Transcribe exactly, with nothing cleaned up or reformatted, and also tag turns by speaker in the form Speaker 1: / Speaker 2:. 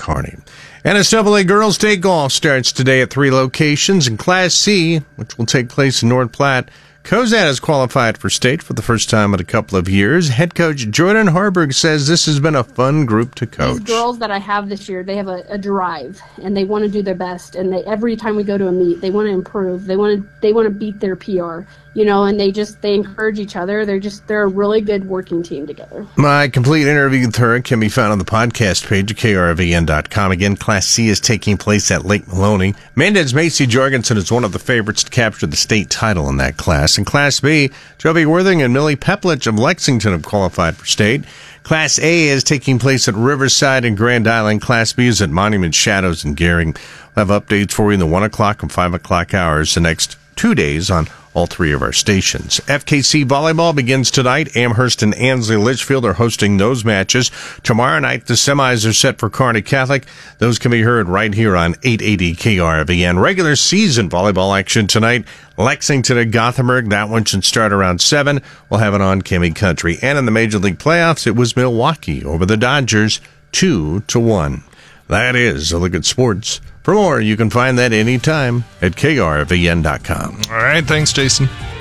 Speaker 1: Kearney. N S A A Girls Day Golf starts today at three locations. In Class C, which will take place in North Platte, Cozad has qualified for state for the first time in a couple of years. Head coach Jordan Harburg says this has been a fun group to coach.
Speaker 2: These girls that I have this year, they have a, a drive, and they want to do their best. And they, every time we go to a meet, they want to improve. They want to they want to beat their P R, you know. And they just they encourage each other. They're just they're a really good working team together.
Speaker 1: My complete interview with her can be found on the podcast page at K R V N dot com. Again, Class C is taking place at Lake Maloney. Mandev's Macy Jorgensen is one of the favorites to capture the state title in that class. In Class B, Jovi Worthing and Millie Peplich of Lexington have qualified for state. Class A is taking place at Riverside and Grand Island. Class B is at Monument Shadows and Gehring. We'll have updates for you in the one o'clock and five o'clock hours the next two days on all three of our stations. F K C volleyball begins tonight. Amherst and Ansley Litchfield are hosting those matches. Tomorrow night, the semis are set for Kearney Catholic. Those can be heard right here on eight eighty K R V N. Regular season volleyball action tonight. Lexington at Gothenburg. That one should start around seven. We'll have it on Kimmy Country. And in the Major League playoffs, it was Milwaukee over the Dodgers, two to one. That is a look at sports. For more, you can find that anytime at K R V N dot com.
Speaker 3: All right, thanks, Jason.